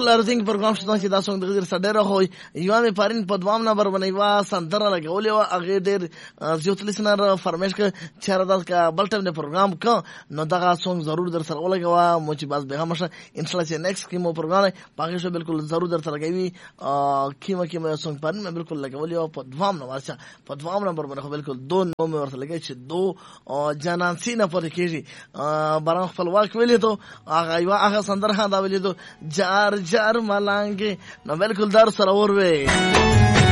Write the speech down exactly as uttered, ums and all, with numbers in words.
راځي پروګرام شته چې دا څنګه د غیر سره خو یو مې پارین په دوام نمبر باندې وا سندره لګولې وا هغه ډېر زیات لیسنر فرمایش ک چیرې دا کا بل ټیم د پروګرام ک نو دا څنګه ضرور در سره ولګوا مو چې باز به همشه ان شاء الله چې نیکسټ کې مو پروګرام پاګه شو بالکل ضرور در سره کوي کیما کیما څنګه پارین مې بالکل لګولې وا په دوام نمبر څخه په دوام نمبر باندې بالکل دو نو مې ورته لګی چې دو جانان سینه پاتې کیږي باران خپل واک ویلې ته هغه یو هغه سندره دا ویلې ته جار جار ملانګې نو بالکل در سره ور وې